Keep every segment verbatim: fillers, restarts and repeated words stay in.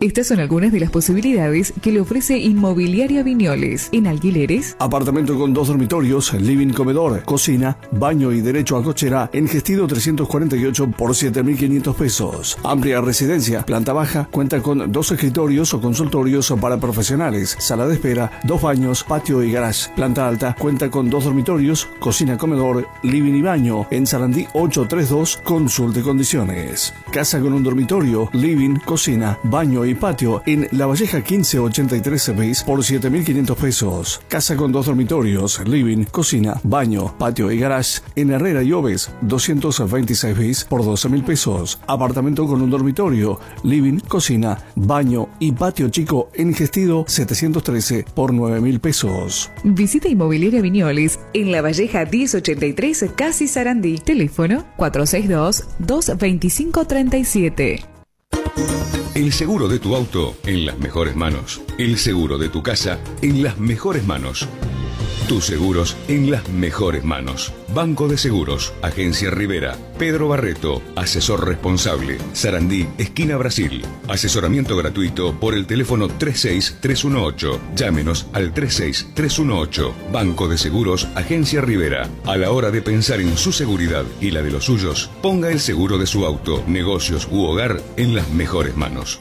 Estas son algunas de las posibilidades que le ofrece Inmobiliaria Viñoles. En alquileres, apartamento con dos dormitorios, living, comedor, cocina, baño y derecho a cochera en Gestido trescientos cuarenta y ocho por siete mil quinientos pesos. Amplia residencia, planta baja, cuenta con dos escritorios o consultorios para profesionales, sala de espera, dos baños, patio y garage. Planta alta, cuenta con dos dormitorios, cocina, comedor, living y baño. En Sarandí ochocientos treinta y dos, consulte condiciones. Casa con un dormitorio, living, cocina, baño y patio en La Valleja quince ochenta y tres bis por siete mil quinientos pesos. Casa con dos dormitorios, living, cocina, baño, patio y garage en Herrera y Oves doscientos veintiséis bis por doce mil pesos. Apartamento con un dormitorio, living, cocina, baño y patio chico en Gestido setecientos trece por nueve mil pesos. visita Inmobiliaria Viñoles en La Valleja diez ochenta y tres, Casi Sarandí. Teléfono cuatro seis dos, dos dos cinco, tres siete. El seguro de tu auto en las mejores manos. El seguro de tu casa en las mejores manos. Tus seguros en las mejores manos. Banco de Seguros, Agencia Rivera, Pedro Barreto, asesor responsable, Sarandí, esquina Brasil. Asesoramiento gratuito por el teléfono tres seis tres uno ocho. Llámenos al tres seis tres uno ocho. Banco de Seguros, Agencia Rivera. A la hora de pensar en su seguridad y la de los suyos, ponga el seguro de su auto, negocios u hogar en las mejores manos.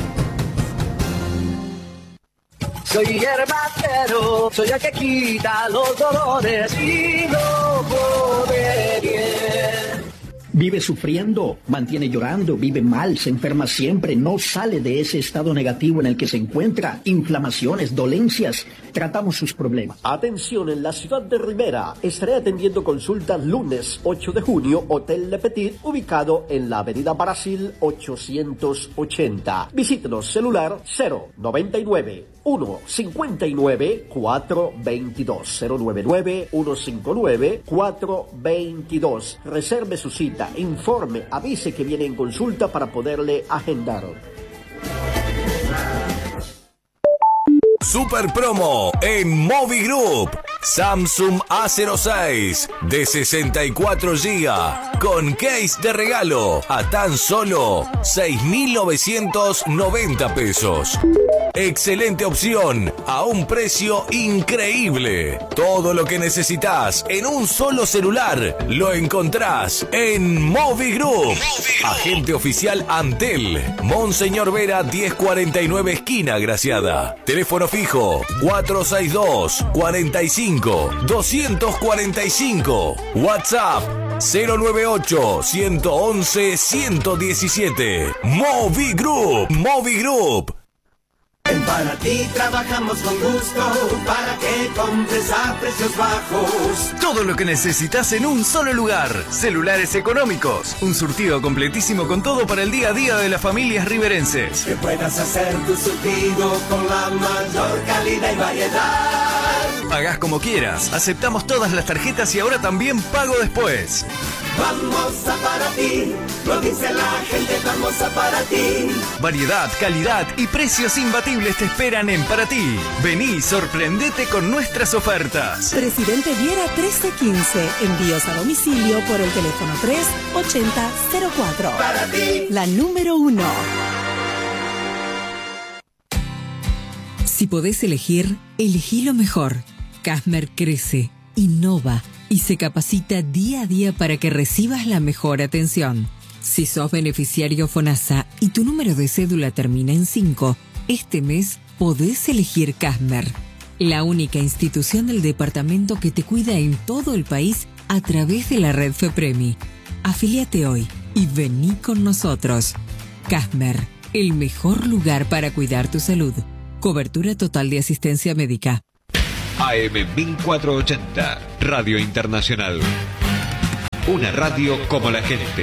Soy herbatero, soy el que quita los dolores y no come bien. Vive sufriendo, mantiene llorando, vive mal, se enferma siempre, no sale de ese estado negativo en el que se encuentra, inflamaciones, dolencias. Tratamos sus problemas. Atención, en la ciudad de Rivera estaré atendiendo consultas lunes ocho de junio, Hotel Le Petit, ubicado en la avenida Brasil ochocientos ochenta. Visítenos, celular cero noventa y nueve, uno cincuenta y nueve, cuatro veintidós, cero noventa y nueve, uno cincuenta y nueve, cuatro veintidós. Reserve su cita, informe, avise que viene en consulta para poderle agendar. Super promo en Movi Group. Samsung A cero seis de sesenta y cuatro gigas con case de regalo a tan solo seis mil novecientos noventa pesos. Excelente opción a un precio increíble. Todo lo que necesitas en un solo celular lo encontrás en Movi Group. Agente oficial Antel, Monseñor Vera diez cuarenta y nueve, esquina Graciada. Teléfono fijo cuatro seis dos, cuatro cinco, dos cuatro cinco. WhatsApp cero nueve ocho, uno uno uno, uno uno siete. Movi Group. Movi Group. En Paraty trabajamos con gusto para que compres a precios bajos. Todo lo que necesitas en un solo lugar. Celulares económicos. Un surtido completísimo con todo para el día a día de las familias riverenses. Que puedas hacer tu surtido con la mayor calidad y variedad. Pagás como quieras. Aceptamos todas las tarjetas y ahora también pago después. Vamos a Paraty, lo dice la gente, vamos a Paraty. Variedad, calidad y precios imbatibles te esperan en Paraty. Vení y sorprendete con nuestras ofertas. Presidente Viera trece quince. Envíos a domicilio por el teléfono tres ochenta cero cuatro. Paraty. La número uno. Si podés elegir, elegí lo mejor. Casmer crece, innova y se capacita día a día para que recibas la mejor atención. Si sos beneficiario FONASA y tu número de cédula termina en cinco, este mes podés elegir Casmer, la única institución del departamento que te cuida en todo el país a través de la red FEPREMI. Afíliate hoy y vení con nosotros. Casmer, el mejor lugar para cuidar tu salud. Cobertura total de asistencia médica. A M mil cuatrocientos ochenta, Radio Internacional. Una radio como la gente.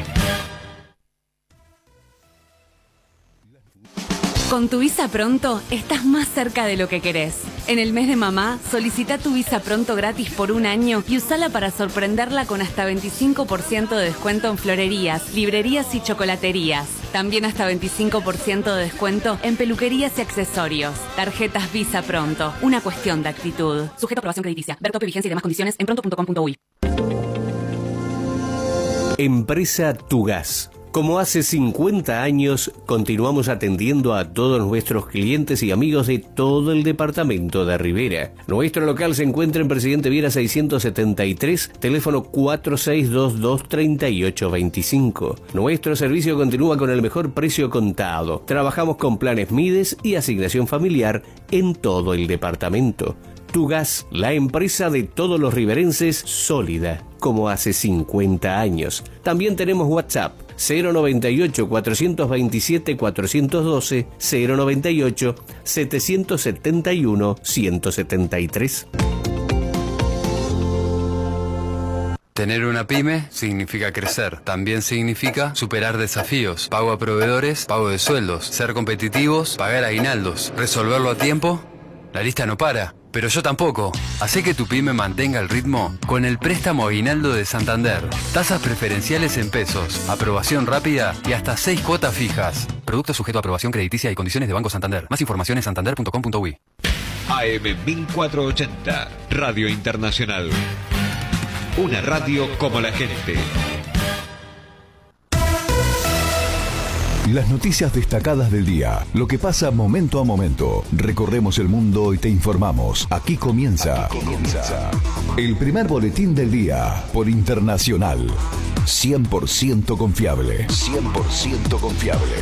Con tu Visa Pronto estás más cerca de lo que querés. En el mes de mamá, solicita tu Visa Pronto gratis por un año y usala para sorprenderla con hasta veinticinco por ciento de descuento en florerías, librerías y chocolaterías. También hasta veinticinco por ciento de descuento en peluquerías y accesorios. Tarjetas Visa Pronto, una cuestión de actitud. Sujeto a aprobación crediticia. Ver tope, vigencia y demás condiciones en pronto punto com punto uy. Empresa Tu Gas. Como hace cincuenta años, continuamos atendiendo a todos nuestros clientes y amigos de todo el departamento de Rivera. Nuestro local se encuentra en Presidente Viera seiscientos setenta y tres, teléfono cuatro seis dos dos, tres ocho dos cinco. Nuestro servicio continúa con el mejor precio contado. Trabajamos con planes Mides y asignación familiar en todo el departamento. Tugas, la empresa de todos los riverenses, sólida, como hace cincuenta años. También tenemos WhatsApp, cero noventa y ocho, cuatrocientos veintisiete, cuatrocientos doce, cero noventa y ocho, setecientos setenta y uno, ciento setenta y tres. Tener una pyme significa crecer. También significa superar desafíos, pago a proveedores, pago de sueldos, ser competitivos, pagar aguinaldos, resolverlo a tiempo. La lista no para, pero yo tampoco. Hacé que tu pyme mantenga el ritmo con el préstamo aguinaldo de Santander. Tasas preferenciales en pesos, aprobación rápida y hasta seis cuotas fijas. Producto sujeto a aprobación crediticia y condiciones de Banco Santander. Más información en santander punto com punto uy. A M mil cuatrocientos ochenta, Radio Internacional. Una radio como la gente. Las noticias destacadas del día, lo que pasa momento a momento. Recorremos el mundo y te informamos. Aquí comienza, Aquí comienza el primer boletín del día por Internacional. cien por ciento confiable. cien por ciento confiable.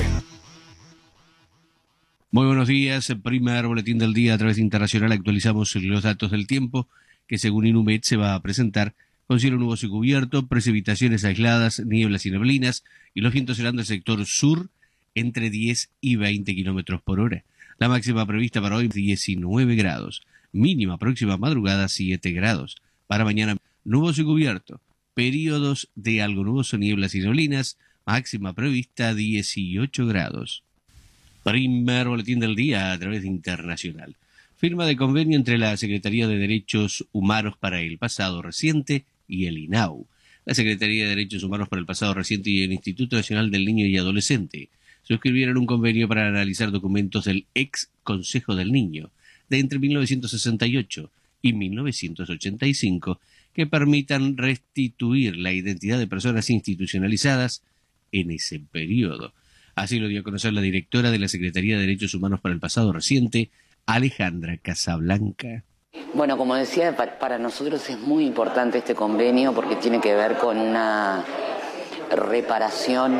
Muy buenos días, el primer boletín del día a través de Internacional. Actualizamos los datos del tiempo que según Inumet se va a presentar con cielo nuboso y cubierto, precipitaciones aisladas, nieblas y neblinas, y los vientos serán del sector sur entre diez y veinte kilómetros por hora. La máxima prevista para hoy diecinueve grados, mínima próxima madrugada siete grados. Para mañana nuboso y cubierto, periodos de algo nuboso, nieblas y neblinas, máxima prevista dieciocho grados. Primer boletín del día a través de Internacional. Firma de convenio entre la Secretaría de Derechos Humanos para el Pasado Reciente y el INAU. La Secretaría de Derechos Humanos para el Pasado Reciente y el Instituto Nacional del Niño y Adolescente suscribieron un convenio para analizar documentos del ex Consejo del Niño de entre mil novecientos sesenta y ocho y mil novecientos ochenta y cinco que permitan restituir la identidad de personas institucionalizadas en ese periodo. Así lo dio a conocer la directora de la Secretaría de Derechos Humanos para el Pasado Reciente, Alejandra Casablanca. Bueno, como decía, para nosotros es muy importante este convenio porque tiene que ver con una reparación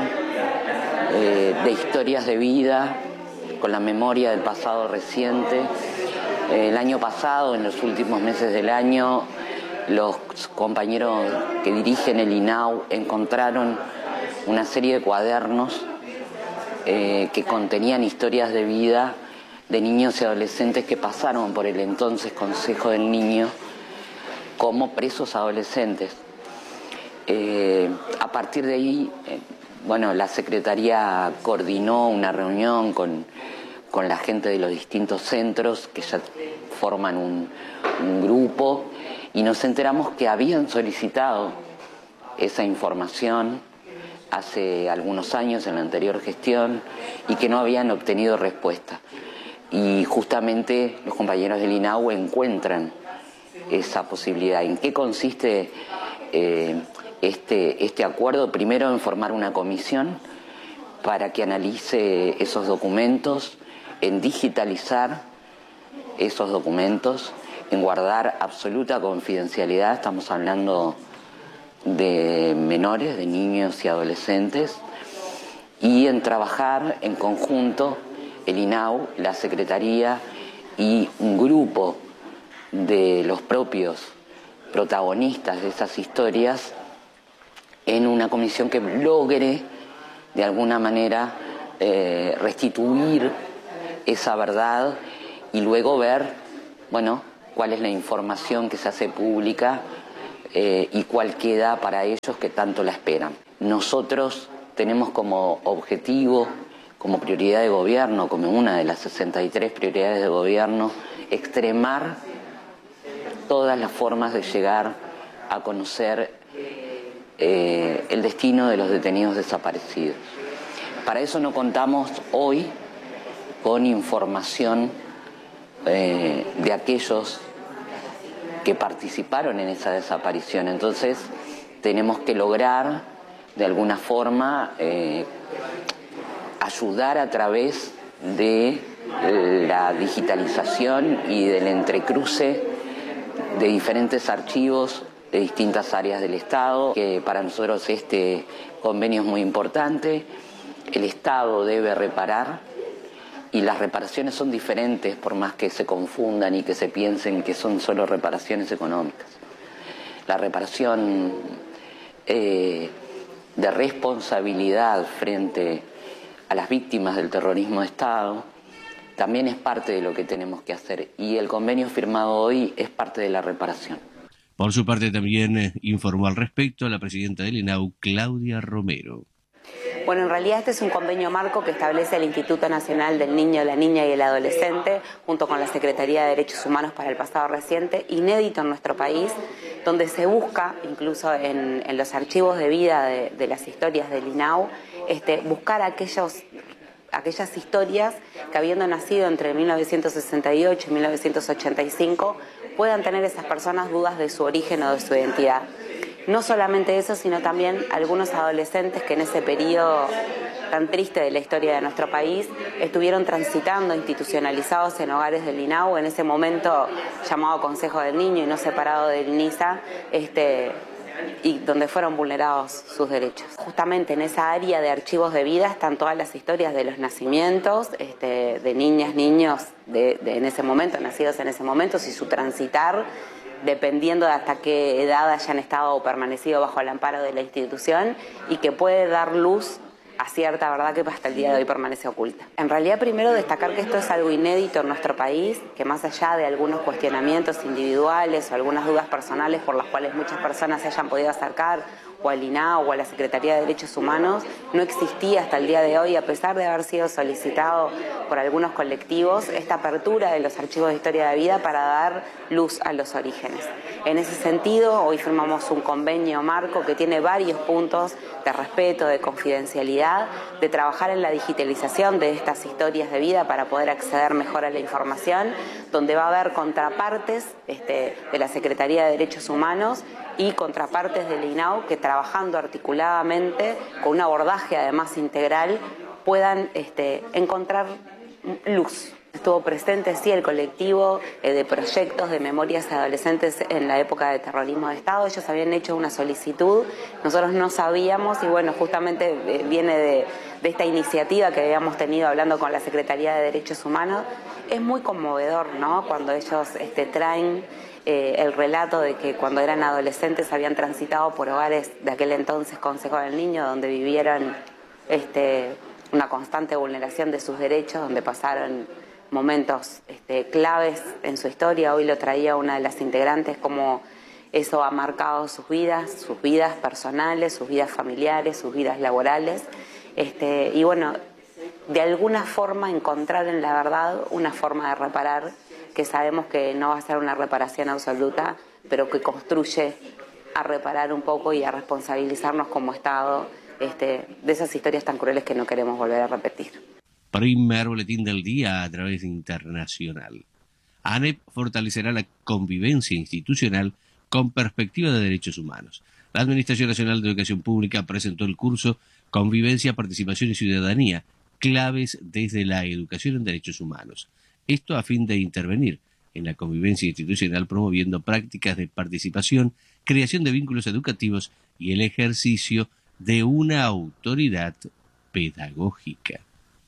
eh, de historias de vida, con la memoria del pasado reciente. Eh, el año pasado, en los últimos meses del año, los compañeros que dirigen el INAU encontraron una serie de cuadernos eh, que contenían historias de vida de niños y adolescentes que pasaron por el entonces Consejo del Niño como presos adolescentes. Eh, a partir de ahí, eh, bueno, la Secretaría coordinó una reunión con, con la gente de los distintos centros que ya forman un, un grupo y nos enteramos que habían solicitado esa información hace algunos años en la anterior gestión y que no habían obtenido respuesta. Y justamente los compañeros del INAU encuentran esa posibilidad. ¿En qué consiste eh, este, este acuerdo? Primero, en formar una comisión para que analice esos documentos, en digitalizar esos documentos, en guardar absoluta confidencialidad. Estamos hablando de menores, de niños y adolescentes, y en trabajar en conjunto el INAU, la Secretaría y un grupo de los propios protagonistas de esas historias en una comisión que logre de alguna manera eh, restituir esa verdad y luego ver, bueno, cuál es la información que se hace pública eh, y cuál queda para ellos que tanto la esperan. Nosotros tenemos como objetivo, como prioridad de gobierno, como una de las sesenta y tres prioridades de gobierno, extremar todas las formas de llegar a conocer eh, el destino de los detenidos desaparecidos. Para eso no contamos hoy con información eh, de aquellos que participaron en esa desaparición. Entonces tenemos que lograr de alguna forma, eh, ayudar a través de la digitalización y del entrecruce de diferentes archivos de distintas áreas del Estado, que para nosotros este convenio es muy importante. El Estado debe reparar y las reparaciones son diferentes por más que se confundan y que se piensen que son solo reparaciones económicas. La reparación eh, de responsabilidad frente a las víctimas del terrorismo de Estado también es parte de lo que tenemos que hacer y el convenio firmado hoy es parte de la reparación. Por su parte también eh, informó al respecto a la presidenta del INAU, Claudia Romero. Bueno, en realidad este es un convenio marco que establece el Instituto Nacional del Niño, la Niña y el Adolescente, junto con la Secretaría de Derechos Humanos para el pasado reciente, inédito en nuestro país, donde se busca, incluso en, en los archivos de vida de, de las historias del INAU, este, buscar aquellos, aquellas historias que, habiendo nacido entre mil novecientos sesenta y ocho y mil novecientos ochenta y cinco, puedan tener esas personas dudas de su origen o de su identidad. No solamente eso, sino también algunos adolescentes que en ese periodo tan triste de la historia de nuestro país estuvieron transitando institucionalizados en hogares del INAU, en ese momento llamado Consejo del Niño y no separado del NISA, este, y donde fueron vulnerados sus derechos. Justamente en esa área de archivos de vida están todas las historias de los nacimientos, este, de niñas, niños de, de en ese momento, nacidos en ese momento, y su transitar, dependiendo de hasta qué edad hayan estado o permanecido bajo el amparo de la institución, y que puede dar luz a cierta verdad que hasta el día de hoy permanece oculta. En realidad, primero destacar que esto es algo inédito en nuestro país, que más allá de algunos cuestionamientos individuales o algunas dudas personales por las cuales muchas personas se hayan podido acercar o al INAU o a la Secretaría de Derechos Humanos, no existía hasta el día de hoy, a pesar de haber sido solicitado por algunos colectivos, esta apertura de los archivos de historia de vida para dar luz a los orígenes. En ese sentido, hoy firmamos un convenio marco que tiene varios puntos de respeto, de confidencialidad, de trabajar en la digitalización de estas historias de vida para poder acceder mejor a la información, donde va a haber contrapartes este, de la Secretaría de Derechos Humanos y contrapartes del INAU que, trabajando articuladamente con un abordaje además integral, puedan este, encontrar luz. Estuvo presente, sí, el colectivo eh, de proyectos de memorias adolescentes en la época de terrorismo de Estado. Ellos habían hecho una solicitud, nosotros no sabíamos y bueno, justamente eh, viene de, de esta iniciativa que habíamos tenido hablando con la Secretaría de Derechos Humanos. Es muy conmovedor, ¿no?, cuando ellos este, traen eh, el relato de que cuando eran adolescentes habían transitado por hogares de aquel entonces Consejo del Niño, donde vivieron este, una constante vulneración de sus derechos, donde pasaron momentos este, claves en su historia. Hoy lo traía una de las integrantes, como eso ha marcado sus vidas, sus vidas personales, sus vidas familiares, sus vidas laborales. Este, y bueno, de alguna forma encontrar en la verdad una forma de reparar, que sabemos que no va a ser una reparación absoluta, pero que construye a reparar un poco y a responsabilizarnos como Estado este, de esas historias tan crueles que no queremos volver a repetir. Primer boletín del día a través de Internacional. ANEP fortalecerá la convivencia institucional con perspectiva de derechos humanos. La Administración Nacional de Educación Pública presentó el curso Convivencia, Participación y Ciudadanía, claves desde la educación en derechos humanos. Esto a fin de intervenir en la convivencia institucional, promoviendo prácticas de participación, creación de vínculos educativos y el ejercicio de una autoridad pedagógica.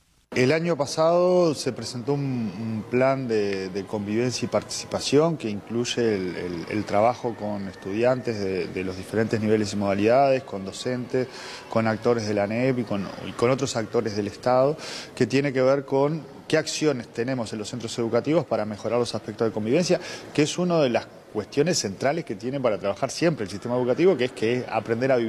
El año pasado se presentó un, un plan de, de convivencia y participación que incluye el, el, el trabajo con estudiantes de, de los diferentes niveles y modalidades, con docentes, con actores de la ANEP y con, y con otros actores del Estado, que tiene que ver con qué acciones tenemos en los centros educativos para mejorar los aspectos de convivencia, que es una de las cuestiones centrales que tiene para trabajar siempre el sistema educativo, que es que es aprender a vivir.